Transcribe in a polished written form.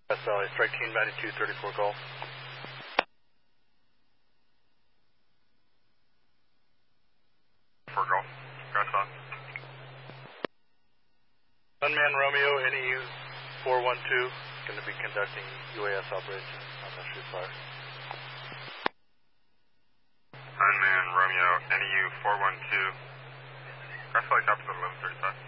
SLA, strike team 9234 Golf. For Golf, press on. Unmanned Romeo, NEU 412, going to be conducting UAS operations on the shoot fire. Unmanned Romeo, NEU 412, press flight up to 1135.